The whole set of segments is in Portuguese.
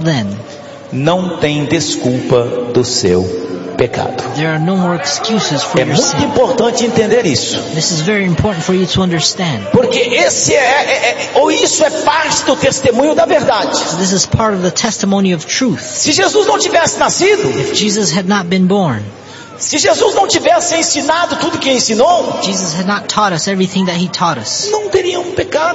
then, não tem desculpa do seu pecado. there are no more excuses for É your muito sin. importante entender isso. This is very important for you to understand. Porque isso é parte do testemunho da verdade. This is part of the testimony of truth. Se Jesus não tivesse nascido, If Jesus had not been born, se Jesus não tivesse ensinado tudo que ensinou, Jesus had not taught us everything that He taught us, não teríamos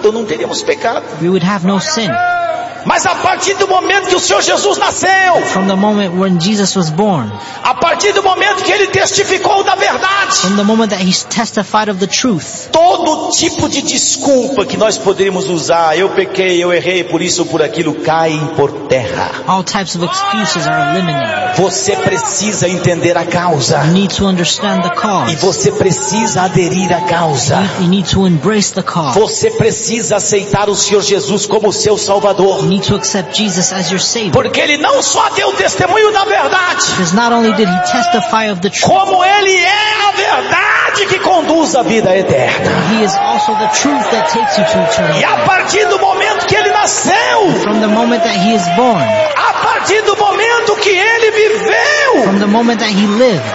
pecado. we would have no sin. Mas a partir do momento que o Senhor Jesus nasceu, From the moment when Jesus was born, a partir do momento que Ele testificou da verdade, from the moment that He testified of the truth, todo tipo de desculpa que nós poderíamos usar, eu pequei, eu errei, por isso ou por aquilo, caem por terra. all types of excuses are eliminated. Você precisa entender a causa. You need to understand the cause. E você precisa aderir à causa. You need to embrace the cause. Você precisa aceitar o Senhor Jesus como seu Salvador. You need to accept Jesus as your Savior. Porque Ele não só deu testemunho da verdade, Because not only did He testify of the truth, como Ele é a verdade que conduz à vida eterna. He is also the truth that takes you to eternal E a life. partir do momento que Ele nasceu, From the moment that He is born, a partir do momento que Ele viveu, from the moment that He lived,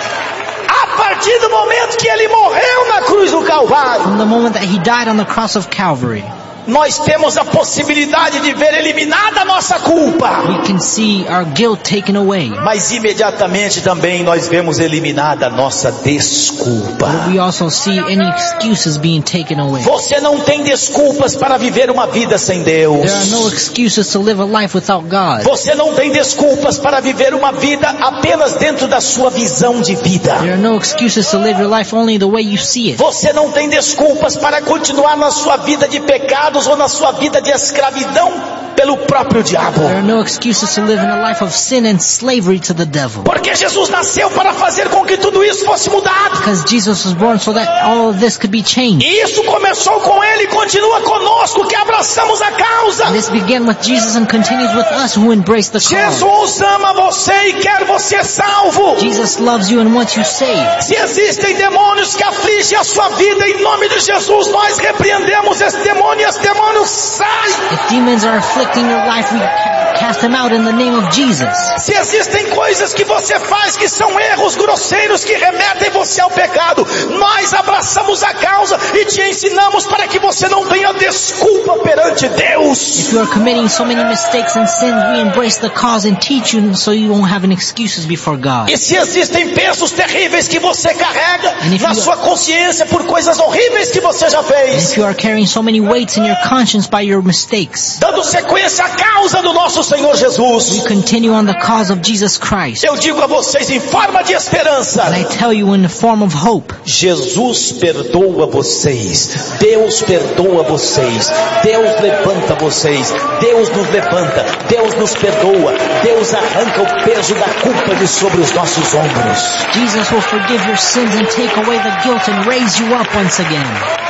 a partir do momento que Ele morreu na cruz do Calvário, from the moment that He died on the cross of Calvary, nós temos a possibilidade de ver eliminada a nossa culpa. we can see our guilt taken away. Mas imediatamente também nós vemos eliminada a nossa desculpa. We also see any excuses being taken away. Você não tem desculpas para viver uma vida sem Deus. There are no excuses to live a life without God. Você não tem desculpas para viver uma vida apenas dentro da sua visão de vida. There are no excuses to live your life only the way you see it. Você não tem desculpas para continuar na sua vida de pecados ou na sua vida de escravidão pelo próprio diabo. There are no excuses to live in a life of sin and slavery to the devil. Porque Jesus nasceu para fazer com que tudo isso fosse mudado. Because Jesus was born so that all of this could be changed. E isso começou com Ele e continua conosco que abraçamos a causa. And this began with Jesus and continues with us who embrace the cause. Jesus ama você e quer você salvo. Jesus loves you and wants you saved. Se existem demônios que afligem a sua vida, em nome de Jesus, nós repreendemos esse demônio e esse demônio sai. If demons are afflicting your life, we cast them out in the name of Jesus. Se existem coisas que você faz que são erros grosseiros que remetem você ao pecado, nós abraçamos a causa e te ensinamos para que você não tenha desculpa perante Deus. If you are committing so many mistakes and sins, we embrace the cause and teach you so you won't have any excuses before God. E se existem pesos terríveis que você carrega na sua consciência por coisas horríveis que você já And fez, if you are carrying so many weights in your conscience by your mistakes, dando sequência à causa do nosso Senhor Jesus, you continue on the cause of Jesus Christ. eu digo a vocês em forma de esperança: And I tell you in the form of hope, Jesus perdoa vocês, Deus perdoa vocês, Deus levanta vocês, Deus nos levanta, Deus nos perdoa, Deus arranca o peso da culpa de sobre os nossos ombros. Jesus will forgive your sins and take away the guilt and raise you up once again.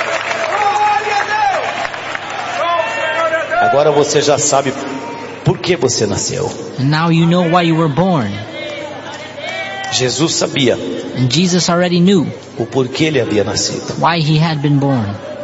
Agora você já sabe por que você nasceu. And now you know why you were born. Jesus sabia And Jesus already knew o porquê ele havia nascido. why he had been born.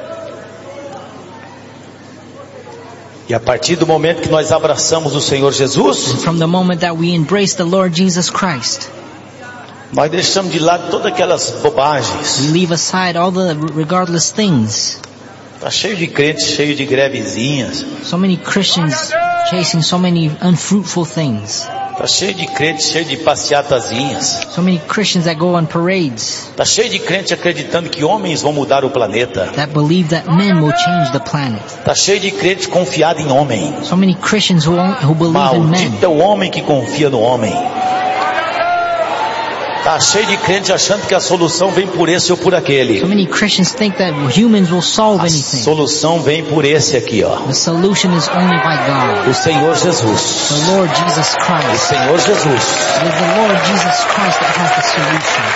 E a partir do momento que nós abraçamos o Senhor Jesus, And from the moment that we embrace the Lord Jesus Christ, nós deixamos de lado todas aquelas bobagens. we leave aside all the regardless things. Tá cheio de crentes, cheio de grevezinhas. So many Christians chasing so many unfruitful things. Tá cheio de crentes, cheio de passeatazinhas. So many Christians that go on parades Tá cheio de crente acreditando que homens vão mudar o planeta. that believe that men will change the planet. Tá cheio de crente confiado em homem. So many Christians who believe in men. Maldito é o homem que confia no homem. Tá cheio de crente achando que a solução vem por esse ou por aquele. So many Christians think that humans will solve A anything. solução vem por esse aqui, ó. The solution is only by God. O Senhor Jesus. The Lord Jesus O Christ. Senhor Jesus. It is the Lord Jesus Christ that has the solution. Vamos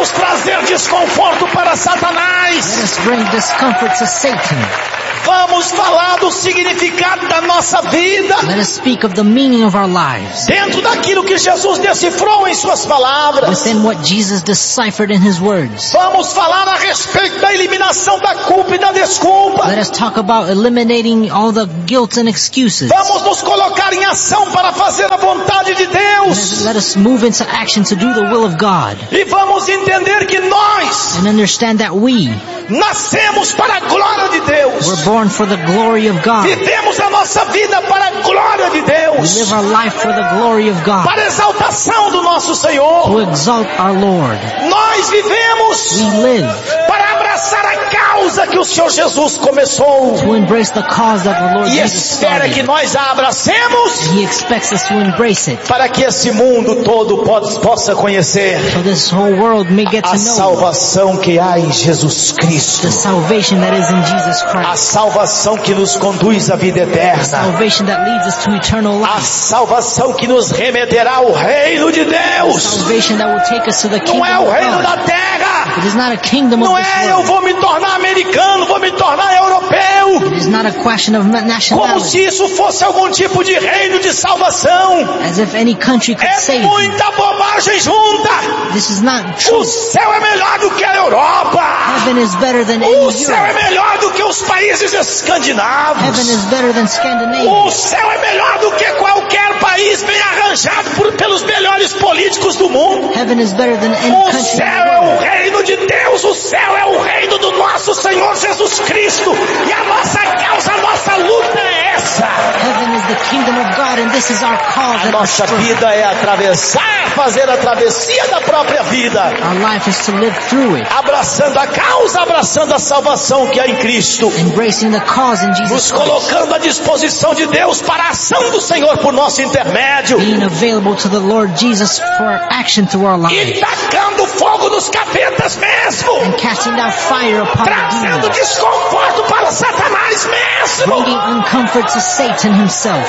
Vamos trazer desconforto para Satanás. Let us bring discomfort to Satan. Vamos falar do significado da nossa vida. Let us speak of the meaning of our lives. Dentro daquilo que Jesus decifrou em suas palavras. Within what Jesus deciphered in His words. Vamos falar a respeito da eliminação da culpa e da desculpa. Let us talk about eliminating all the guilt and excuses. Vamos nos colocar em ação para fazer a vontade de Deus. Let us move into action to do the will of God. E vamos entender que nós And understand that we nascemos para a glória de Deus. were born for the glory of God. Vivemos a nossa vida para a glória de We Deus. live our life for the glory of God. Para a exaltação do nosso Senhor. To exalt our Lord. Nós vivemos We live para abraçar a causa que o Senhor Jesus começou. to embrace the cause that the Lord E Jesus espera que started. nós a abracemos He expects us to embrace it. para que esse mundo todo possa conhecer So this whole world may get a to know salvação que há em Jesus Cristo. the salvation that is in Jesus A Christ. salvação que nos conduz à vida eterna. Salvation that leads us to eternal A life. salvação que nos remeterá ao reino de Deus. Salvation that will take us to the Não kingdom é o of reino God. da terra. It is not a kingdom of Não this é eu world. vou me tornar americano, vou me tornar europeu. It is not a question of Como nationality. se isso fosse algum tipo de reino de salvação. As if any country could É save you. muita bobagem junta. This is not O true. céu é melhor do que a Europa. Heaven is better than any O céu é Europe. melhor do que os países Heaven escandinavos. is better than Scandinavia. O céu é melhor do que qualquer país bem arranjado pelos melhores políticos do mundo. Heaven is better than any O country in céu the é o world. reino de Deus, o céu é o reino do nosso Senhor Jesus Cristo. E a nossa causa, a nossa luta é essa. Heaven is the kingdom of God, and this is our cause A and our nossa struggle. vida é atravessar, fazer a travessia da própria vida. Our life is to live through it, Abraçando a causa, abraçando a salvação que há em Cristo. embracing the cause in Jesus Nos Christ, colocando à disposição de Deus para a ação do Senhor por nosso intermédio. being available to the Lord Jesus for action through our E lives, tacando fogo nos capetas mesmo. and casting down fire upon the Trazendo demons, desconforto para Satanás mesmo. bringing uncomfort to Satan himself,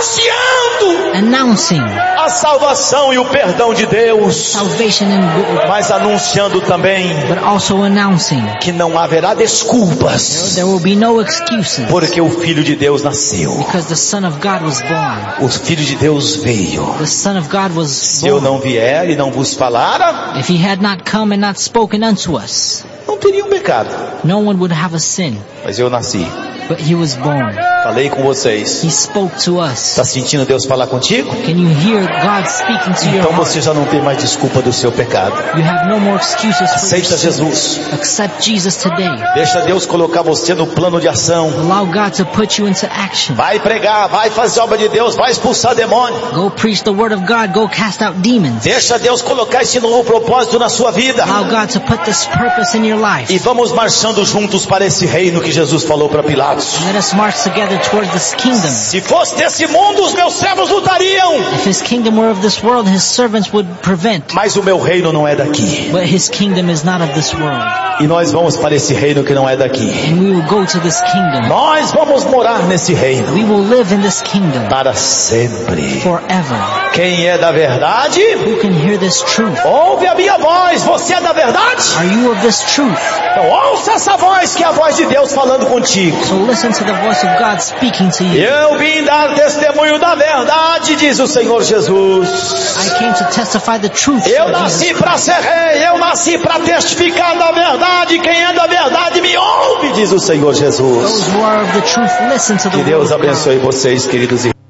Anunciando announcing a salvação e o perdão de Deus. salvation and Mas anunciando também but also announcing que não haverá desculpas. there will be no excuses Porque o Filho de Deus nasceu. because the Son of God was born. O Filho de Deus veio. The Son of God was Se eu born. não vier e não vos falara, If he had not come and not spoken unto us, não teria pecado. no one would have a sin. Mas eu nasci. But he was born. Falei com vocês. He spoke to us. Está sentindo Deus falar contigo? Can you hear God speaking to your Então heart? você já não tem mais desculpa do seu pecado. You have no more excuses for your Aceita sin. Jesus. Accept Jesus today. Deixa Deus colocar você no plano de ação. Allow God to put you into action. Vai pregar, vai fazer a obra de Deus, vai expulsar demônio. Go preach the word of God. Go cast out demons. Deixa Deus colocar esse novo propósito na sua vida. Allow God to put this purpose in your life. E vamos marchando juntos para esse reino que Jesus falou para Pilatos. Let us march together towards this kingdom. Se fosse desse mundo, os meus servos lutariam. If his kingdom were of this world, his servants would prevent. Mas o meu reino não é daqui. But his kingdom is not of this world. E nós vamos para esse reino que não é daqui. And we will go to this kingdom. Nós vamos morar nesse reino We will live in this kingdom para sempre. forever. Quem é da verdade, Who can hear this truth? ouve a minha voz. Você é da verdade? Are you of this truth? Então ouça essa voz, que é a voz de Deus falando contigo. So listen to the voice of God speaking to you. Eu vim dar testemunho da verdade, diz o Senhor Jesus. I came to testify the truth. Eu said nasci Jesus. para ser rei, eu nasci para testificar da verdade. Quem é da verdade me ouve, diz o Senhor Jesus. Those who are of the truth, listen to the Que word Deus of God. abençoe vocês, queridos irmãos.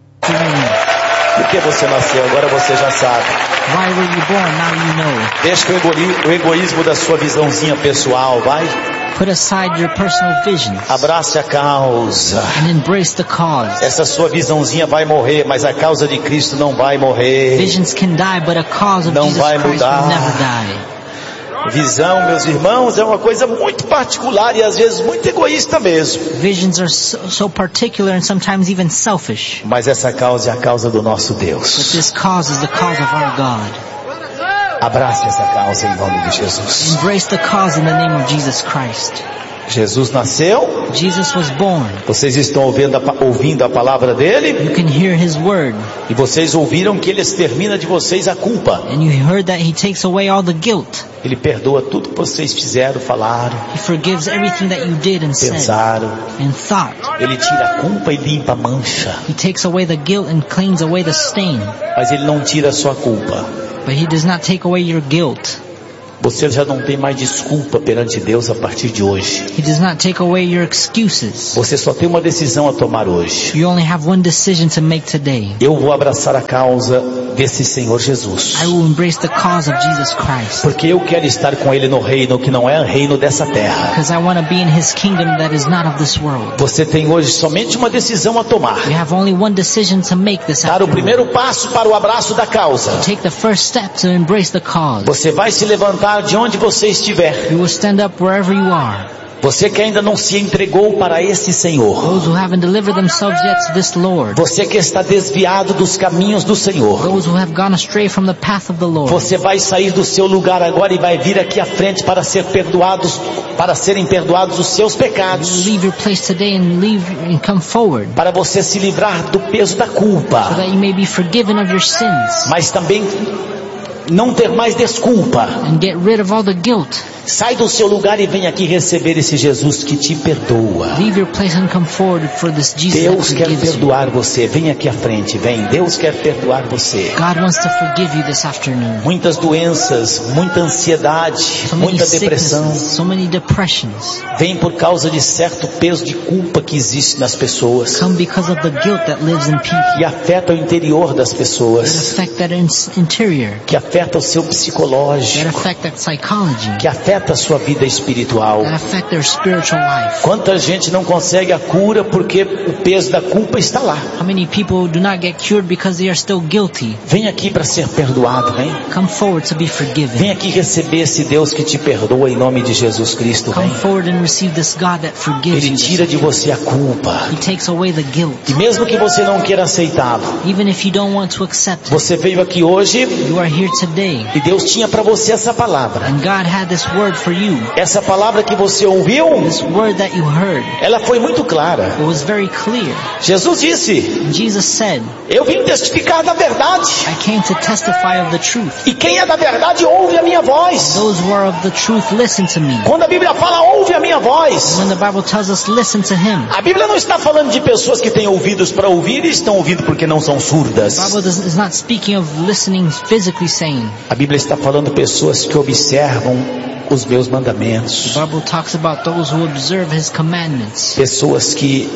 Por que você nasceu? Agora você já sabe. Why were you born? Now you know. Deixa o egoísmo da sua visãozinha pessoal, vai. Put aside your personal visions Abrace a causa. and embrace the cause. Essa sua visãozinha vai morrer, mas a causa de Cristo não vai morrer. Visions can die, but a cause of Não Jesus vai Christ mudar. will never die. Visão, meus irmãos, é uma coisa muito particular e às vezes muito egoísta mesmo. Visions are so particular and sometimes even selfish. Mas essa causa é a causa do nosso But Deus. this cause is the cause of our God. Abrace essa causa em nome de Jesus. Embrace the cause in the name of Jesus Christ. Jesus nasceu. Jesus was born. Vocês estão ouvindo a palavra dele. You can hear his word. E vocês ouviram que ele extermina de vocês a culpa. And you heard that he takes away all the guilt. Ele perdoa tudo que vocês fizeram, falaram, He forgives everything that you did and said pensaram. and thought. Ele tira a culpa e limpa a mancha. He takes away the guilt and cleans away the stain. Mas ele não tira a sua culpa. But he does not take away your guilt. Você já não tem mais desculpa perante Deus a partir de hoje. He does not take away your excuses. Você só tem uma decisão a tomar hoje. You only have one decision to make today. Eu vou abraçar a causa desse Senhor Jesus. I will embrace the cause of Jesus Christ. Porque eu quero estar com Ele no reino que não é o reino dessa terra. Because I want to be in his kingdom that is not of this world. Você tem hoje somente uma decisão a tomar. You have only one decision to make this Dar o afternoon. primeiro passo para o abraço da causa. Take the first step to embrace the cause. Você vai se levantar de onde você estiver. You will stand up wherever you are. Você que ainda não se entregou para esse Senhor. Those who haven't delivered themselves yet to this Lord. Você que está desviado dos caminhos do Senhor. Those who have gone astray from the path of the Lord. Você vai sair do seu lugar agora e vai vir aqui à frente para serem perdoados os seus pecados. Leave your place today and come forward. Para você se livrar do peso da culpa. So that you may be forgiven of your sins. Mas também não ter mais desculpa. And get rid of all the guilt. Sai do seu lugar e vem aqui receber esse Jesus que te perdoa. Leave your place and come forward for this Jesus Deus that quer forgives perdoar você. Vem aqui à frente, vem. Deus quer perdoar você. you. God wants to forgive you this afternoon. Muitas doenças, muita ansiedade, So many muita depressão. sicknesses, so many depressions Vem por causa de certo peso de culpa que existe nas pessoas. come because of the guilt that lives in people. Que afeta o interior das That pessoas. affect that interior. Que afeta o seu That psicológico. affect that psychology. Que afeta a sua vida espiritual. That affect their spiritual life. Quanta gente não consegue a cura porque o peso da culpa está lá. How many people do not get cured because they are still guilty? Vem aqui para ser perdoado, vem. Come forward to be forgiven. Vem aqui receber esse Deus que te perdoa em nome de Jesus Cristo, Come vem. forward and receive this God that forgives Ele you. tira de você a culpa. He takes away the guilt. E mesmo que você não queira aceitá-lo, Even if you don't want to accept it, você veio aqui hoje you are here today. e Deus tinha para você essa palavra. And God had this word for you. Essa palavra que você ouviu, This word that you heard. ela foi muito clara. It was very clear. Jesus disse: And Jesus said, eu vim testificar da verdade. I came to testify of the truth. E quem é da verdade ouve a minha voz. Those who are of the truth listen to me. Quando a Bíblia fala ouve a minha voz, When the Bible tells us listen to him. a Bíblia não está falando de pessoas que têm ouvidos para ouvir e estão ouvindo porque não são The surdas. Bible is not speaking of listening physically saying. A Bíblia está falando de pessoas que observam os meus mandamentos. The Bible talks about those who observe his commandments. Pessoas que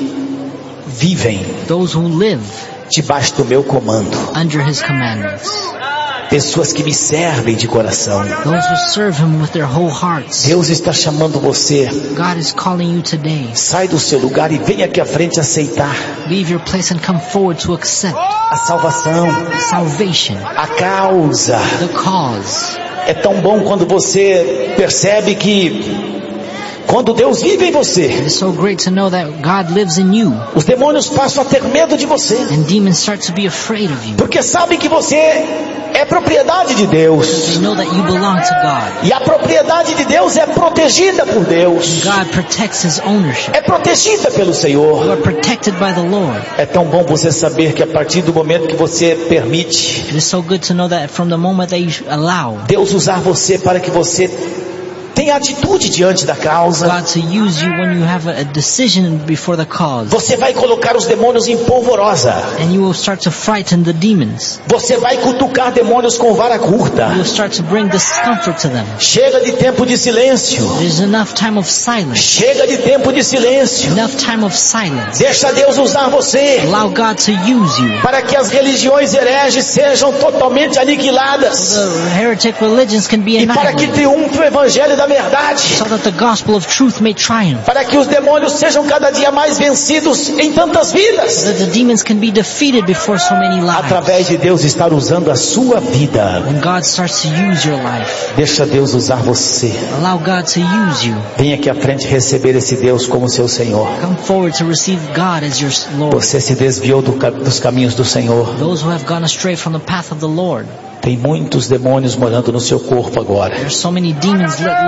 vivem Those who live debaixo do meu comando. under his commandments. Pessoas que me servem de coração. Those who serve him with their whole hearts. Deus está chamando você. God is calling you today. Sai do seu lugar e vem aqui à frente aceitar Leave your place and come forward to accept a salvação, salvation, a causa. the cause. É tão bom quando você percebe que quando Deus vive em você, It's so great to know that God lives in you. os demônios passam a ter medo de você. And demons start to be afraid of you. Porque sabem que você é propriedade de Deus. They know that you belong to God. E a propriedade de Deus é protegida por Deus. God protects his ownership. É protegida pelo You Senhor. are protected by the Lord. É tão bom você saber que a partir do momento que você permite It is so good to know that from the moment that you allow Deus usar você para que você tenha atitude diante da causa, God to use you when you have a decision before the cause, você vai colocar os demônios em polvorosa. and you will start to frighten the demons. Você vai cutucar demônios com vara You curta. will start to bring discomfort to them. Chega de tempo de silêncio. There's enough time of silence. Chega de tempo de silêncio. Enough time of silence. Deixa Deus usar você Allow God to use you. para que as religiões hereges sejam totalmente aniquiladas The heretic religions can be e para que annihilated, triunfe o evangelho da verdade, so that the gospel of truth may triumph. para que os demônios sejam cada dia mais vencidos em tantas vidas, That the demons can be defeated before so many lives. através de Deus estar usando a sua vida. When God starts to use your life, Deixa Deus usar você. allow God to use you. Venha aqui à frente receber esse Deus como seu Senhor. Come forward to receive God as your Lord. Você se desviou dos caminhos do Senhor. Those who have gone astray from the path of the Lord. Tem muitos demônios morando no seu corpo agora. There's so many demons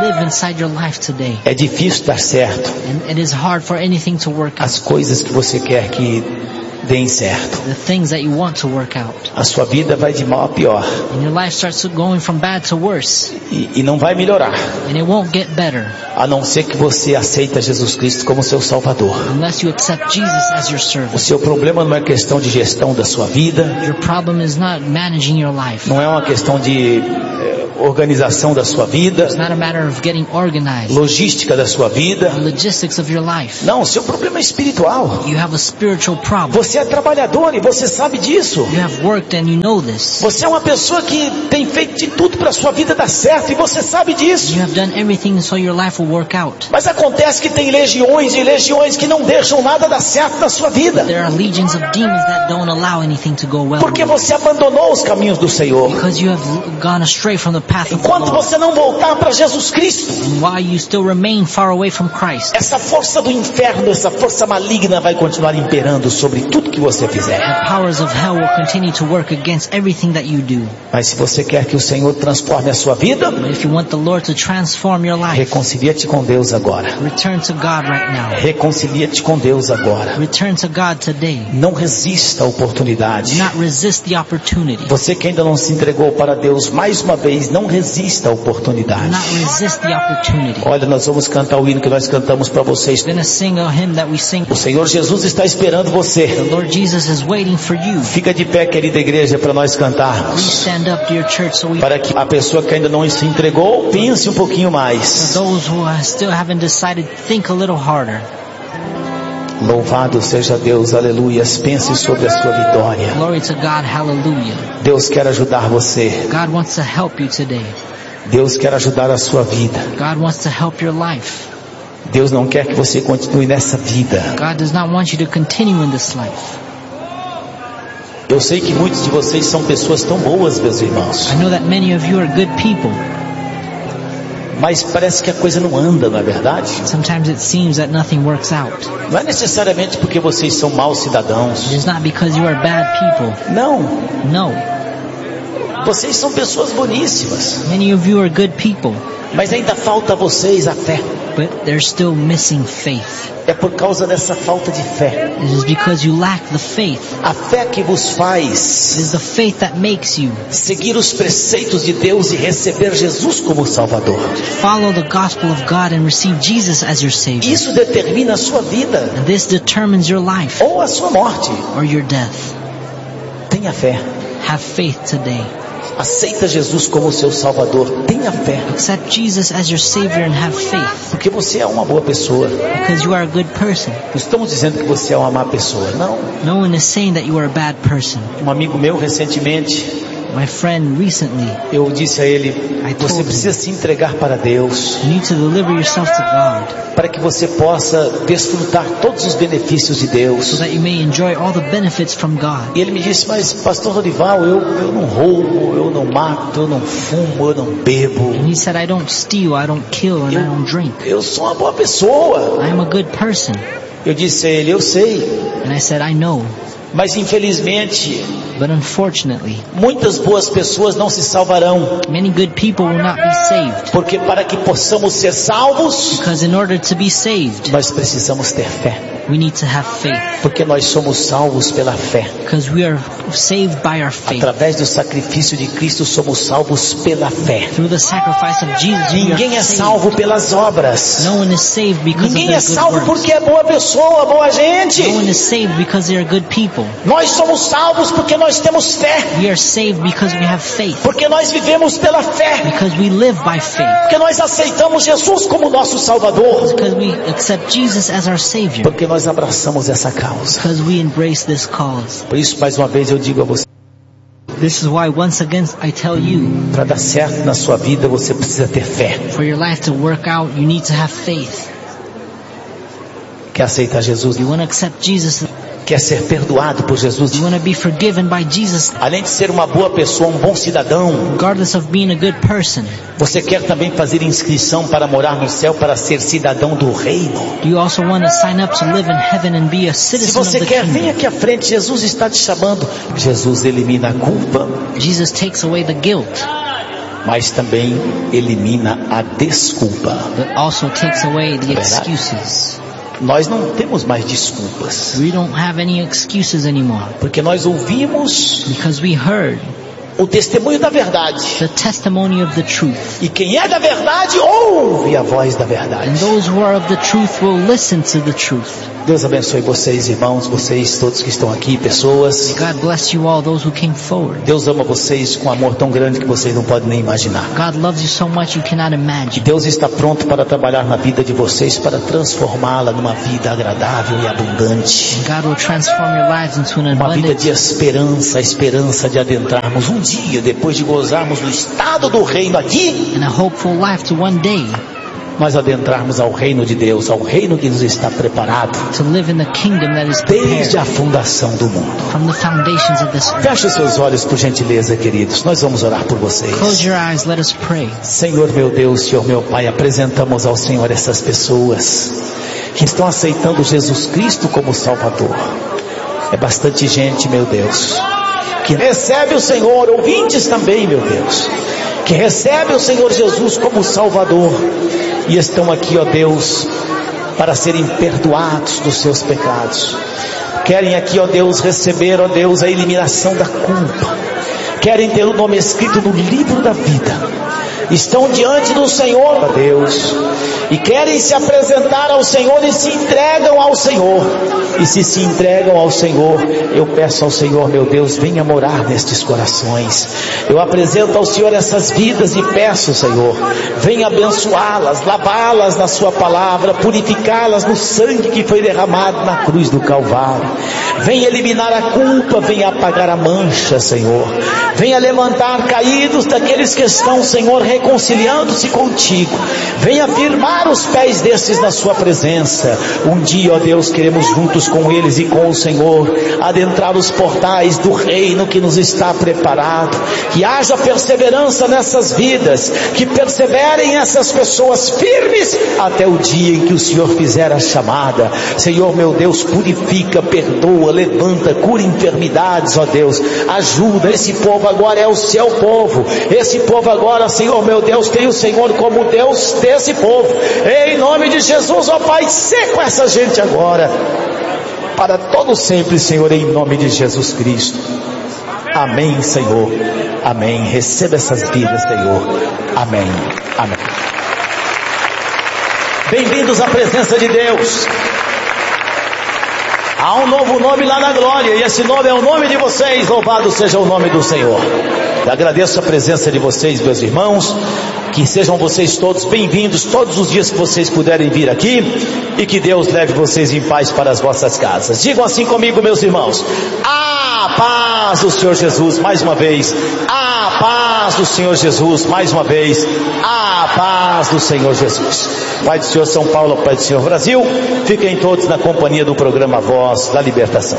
live inside your life today. É difícil dar certo. And it is hard for anything to work out. As coisas que você quer que deem certo. The things that you want to work out. A sua vida vai de mal a pior. And your life starts going from bad to worse. E não vai melhorar. And it won't get better. A não ser que você aceita Jesus Cristo como seu Salvador. Unless you accept Jesus as your O servant. seu problema não é questão de gestão da sua vida. Your problem is not managing your life. Não é uma questão de organização da sua vida. It's not a matter of getting organized. Logística da sua vida. The logistics of your life. Não, o seu problema é espiritual. You have a spiritual problem. Você é trabalhador e você sabe disso. You have worked and you know this. Você é uma pessoa que tem feito de tudo para a sua vida dar certo e você sabe disso. You have done everything so your life will work out. Mas acontece que tem legiões e legiões que não deixam nada dar certo na sua vida. There are legions of demons that don't allow anything to go well. Porque você abandonou os caminhos do Senhor. Because you have gone astray from the path of the Enquanto Lord. você não voltar para Jesus Cristo, And while you still remain far away from Christ, essa força do inferno, essa força maligna vai continuar imperando sobre tudo que você fizer. the powers of hell will continue to work against everything that you do. Mas se você quer que o Senhor transforme a sua vida, But if you want the Lord to transform your life, reconcilia-te com Deus agora. return to God right now. Reconcilia-te com Deus agora. Return to God today. Não resista à oportunidade. Do not resist the opportunity. Você que ainda não se entregou para Deus, mais uma vez, não resista à Do oportunidade. not resist the opportunity. Olha, nós vamos cantar o hino que nós cantamos para vocês. We're going to sing a hymn that we sing. O Senhor Jesus está esperando The você. Lord Jesus is waiting for you. Fica de pé, querida igreja, para nós Please cantarmos. stand up, dear church, so we, Para que a pessoa que ainda não se entregou, pense um pouquinho mais. those who still haven't decided, think a little harder. Louvado seja Deus, aleluias. Pense sobre a sua vitória. Glory to God, hallelujah. Deus quer ajudar você. God wants to help you today. Deus quer ajudar a sua vida. God wants to help your life. Deus não quer que você continue nessa vida. God does not want you to continue in this life. Eu sei que muitos de vocês são pessoas tão boas, meus irmãos. I know that many of you are good people. Mas parece que a coisa não anda, não é verdade? Sometimes it seems that nothing works out. Não é necessariamente porque vocês são maus cidadãos. It is not because you are bad people. Não. No. Vocês são pessoas boníssimas. Many of you are good people. Mas ainda falta a vocês a fé. But there's still missing faith. É por causa dessa falta de fé. It is because you lack the faith. A fé que vos It faz is the faith that makes you seguir os preceitos de Deus e receber Jesus como Salvador. follow the gospel of God and receive Jesus as your Savior. Isso determina a sua vida And this determines your life ou a sua morte. or your death. Tenha fé. Have faith today. Aceita Jesus como seu Salvador. Tenha fé. Accept Jesus as your Savior and have faith. Porque você é uma boa pessoa. Because you are a good person. Não estamos dizendo que você é uma má pessoa. Não. No one is saying that you are a bad person. Um amigo meu recentemente, My friend recently, eu disse a ele, told você him. precisa se entregar para Deus, you need to deliver yourself to God para que você possa desfrutar todos os benefícios de so Deus. that you may enjoy all the benefits from God. E ele me disse, mas pastor Dorival, eu não roubo, eu não mato, eu não fumo, eu não bebo. And he said, I don't steal, I don't kill, and I don't drink. Eu sou uma boa pessoa. I am a good person. Eu disse a ele, eu sei, And I said, I know. mas infelizmente But unfortunately, muitas boas pessoas não se salvarão, many good people will not be saved. porque para que possamos ser salvos, Because in order to be saved, nós precisamos ter fé, we need to have faith. porque nós somos salvos pela fé. Because we are saved by our faith. Através do sacrifício de Cristo somos salvos pela fé. Through the sacrifice of Jesus, we Ninguém are é saved. salvo pelas obras. No one is saved because of Ninguém their é good salvo works. porque é boa pessoa, boa gente. No one is saved because they are good people. Nós somos salvos porque nós temos fé, We are saved because we have faith. porque nós vivemos pela fé, Because we live by faith. porque nós aceitamos Jesus como nosso Salvador, Because we accept Jesus as our Savior. porque nós abraçamos essa causa. Because we embrace this cause. Por isso, mais uma vez eu digo a você, This is why once again I tell you, para dar certo na sua vida você precisa ter fé. for your life to work out, you need to have faith. Quer aceitar Jesus? You want to accept Jesus. Quer ser perdoado por Jesus? You want to be forgiven by Jesus. Além de ser uma boa pessoa, um bom cidadão, Regardless of being a good person. você quer também fazer inscrição para morar no céu, para ser cidadão do reino? You also want to sign up to live in heaven and be a Se citizen of você the quer, vem kingdom. aqui à frente, Jesus está te chamando. Jesus elimina a culpa, Jesus takes away the guilt. mas também elimina a desculpa. but also takes away the excuses. Nós não temos mais desculpas, We don't have any excuses anymore porque nós ouvimos because we heard o testemunho da verdade. the testimony of the truth. E quem é da verdade ouve a voz da verdade. And those who are of the truth will listen to the truth. Deus abençoe vocês, irmãos, vocês todos que estão aqui, pessoas. God bless you all, those who came forward. Deus ama vocês com amor tão grande que vocês não podem nem imaginar. God loves you so much you cannot E imagine. Deus está pronto para trabalhar na vida de vocês, para transformá-la numa vida agradável e abundante. God will transform your lives into an Uma vida de abundance. esperança, a esperança de adentrarmos um dia, depois de gozarmos do estado do reino aqui, And a hopeful life to one day nós adentrarmos ao reino de Deus, ao reino que nos está preparado to live in the kingdom that is desde a prepared fundação do mundo. from the foundations of this earth. Feche os seus olhos, por gentileza, queridos. Nós vamos orar por vocês. Close your eyes, let us pray. Senhor meu Deus, Senhor meu Pai, apresentamos ao Senhor essas pessoas que estão aceitando Jesus Cristo como Salvador. É bastante gente, meu Deus, que recebe o Senhor, ouvintes também, meu Deus, que recebe o Senhor Jesus como Salvador e estão aqui, ó Deus, para serem perdoados dos seus pecados. Querem aqui, ó Deus, receber, ó Deus, a eliminação da culpa. Querem ter o nome escrito no livro da vida. Estão diante do Senhor, ó Deus, e querem se apresentar ao Senhor e se entregam ao Senhor. E se entregam ao Senhor, eu peço ao Senhor, meu Deus, venha morar nestes corações. Eu apresento ao Senhor essas vidas e peço, Senhor, venha abençoá-las, lavá-las na sua palavra, purificá-las no sangue que foi derramado na cruz do Calvário. Venha eliminar a culpa, venha apagar a mancha, Senhor. Venha levantar caídos daqueles que estão, Senhor, reconciliando-se contigo. Venha firmar os pés desses na sua presença. Um dia, ó Deus, queremos juntos com eles e com o Senhor adentrar os portais do reino que nos está preparado. Que haja perseverança nessas vidas, que perseverem essas pessoas firmes até o dia em que o Senhor fizer a chamada. Senhor meu Deus, purifica, perdoa, levanta, cura enfermidades, ó Deus, ajuda. Esse povo agora é o seu povo. Esse povo agora, Senhor meu Deus, tem o Senhor como Deus desse povo. Em nome de Jesus, ó Pai, seca essa gente agora, para todo sempre, Senhor, em nome de Jesus Cristo. Amém, Senhor. Amém. Receba essas vidas, Senhor. Amém. Amém. Bem-vindos à presença de Deus. Há um novo nome lá na glória, e esse nome é o nome de vocês. Louvado seja o nome do Senhor. Eu agradeço a presença de vocês, meus irmãos. Que sejam vocês todos bem-vindos todos os dias que vocês puderem vir aqui, e que Deus leve vocês em paz para as vossas casas. Digam assim comigo, meus irmãos: a paz do Senhor Jesus. Mais uma vez, a paz do Senhor Jesus. Mais uma vez, a paz do Senhor Jesus. Pai do Senhor São Paulo, Pai do Senhor Brasil, fiquem todos na companhia do programa Voz da Libertação.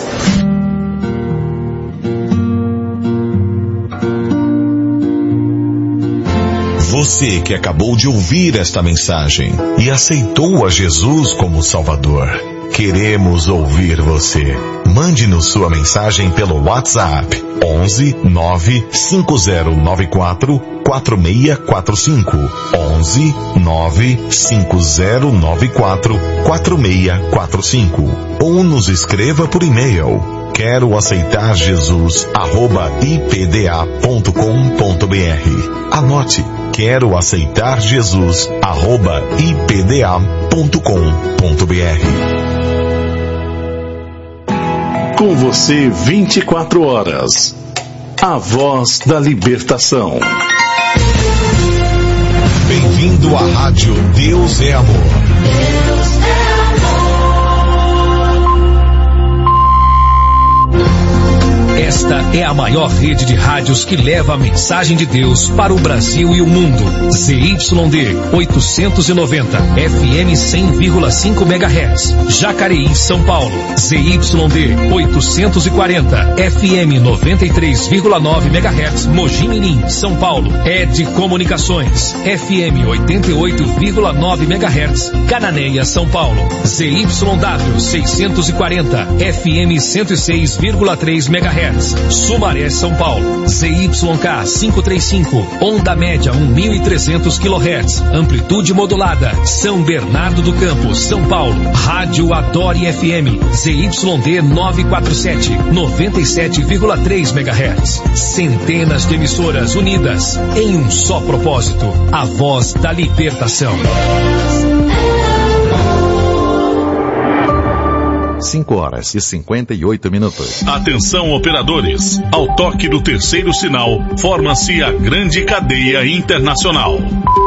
Você que acabou de ouvir esta mensagem e aceitou a Jesus como Salvador, queremos ouvir você. Mande-nos sua mensagem pelo WhatsApp 11 95094 4645 11 95094 4645 ou nos escreva por e-mail quero aceitar Jesus @ipda.com.br. Anote, quero aceitar Jesus @ipda.com.br. Com você 24 horas. A Voz da Libertação. Bem-vindo à Rádio Deus é Amor. Deus é amor. Esta é a maior rede de rádios que leva a mensagem de Deus para o Brasil e o mundo. ZYD 890, FM 100,5 MHz. Jacareí, São Paulo. ZYD 840, FM 93,9 MHz. Mogi Mirim, São Paulo. ED Comunicações, FM 88,9 MHz. Cananéia, São Paulo. ZYW 640, FM 106,3 MHz. MHz. Sumaré, São Paulo. ZYK 535, onda média 1.300 kHz. Amplitude modulada. São Bernardo do Campo, São Paulo. Rádio Adore FM. ZYD 947, 97,3 MHz. Centenas de emissoras unidas em um só propósito. A voz da libertação. 5h58. Atenção, operadores. Ao toque do terceiro sinal, forma-se a grande cadeia internacional.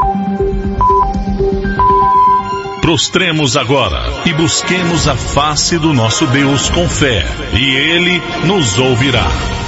Prostremos agora e busquemos a face do nosso Deus com fé, e Ele nos ouvirá.